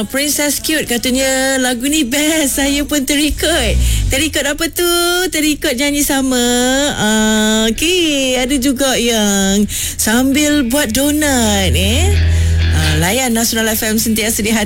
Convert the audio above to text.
Princess Cute katanya lagu ni best. Saya pun terikut. Terikut apa tu? Terikut nyanyi sama. Okey, ada juga yang sambil buat donat layan Nasional FM sentiasa di hati.